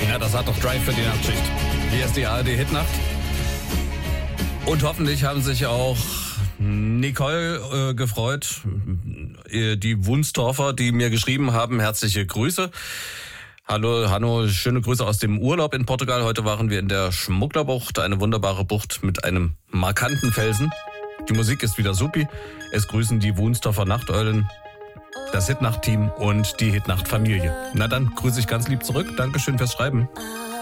Ja, das hat doch Drive für die Nachtschicht. Hier ist die ARD-Hitnacht. Und hoffentlich haben sich auch Nicole gefreut, die Wunstorfer, die mir geschrieben haben, herzliche Grüße. Hallo, Hanno, schöne Grüße aus dem Urlaub in Portugal. Heute waren wir in der Schmugglerbucht, eine wunderbare Bucht mit einem markanten Felsen. Die Musik ist wieder supi. Es grüßen die Wunstorfer Nachteulen, das Hitnacht-Team und die Hitnacht-Familie. Na dann grüße ich ganz lieb zurück. Dankeschön fürs Schreiben.